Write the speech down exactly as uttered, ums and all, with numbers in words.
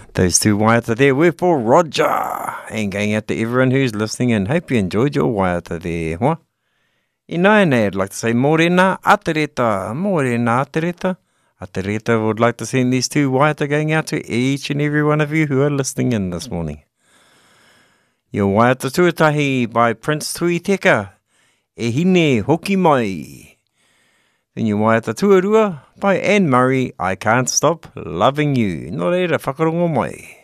Those two waiata there were for Roger. And going out to everyone who's listening and hope you enjoyed your waiata there. Huh? I nai nei, I'd like to say morena atereta, morena atereta. Atereta would like to send these two waiata going out to each and every one of you who are listening in this morning. Your waiata tuatahi by Prince Tuiteka, e hine hoki mai. Then your waiata tuarua by Anne Murray, I Can't Stop Loving You. Nō reira, whakarongo mai.